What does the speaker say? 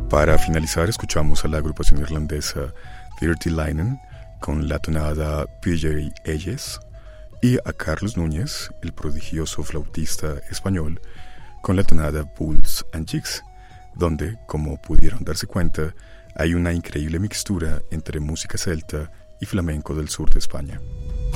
Para finalizar, escuchamos a la agrupación irlandesa Dirty Linen con la tonada PJ Eyes y a Carlos Núñez, el prodigioso flautista español, con la tonada Bulls and Jigs, donde, como pudieron darse cuenta, hay una increíble mixtura entre música celta y flamenco del sur de España.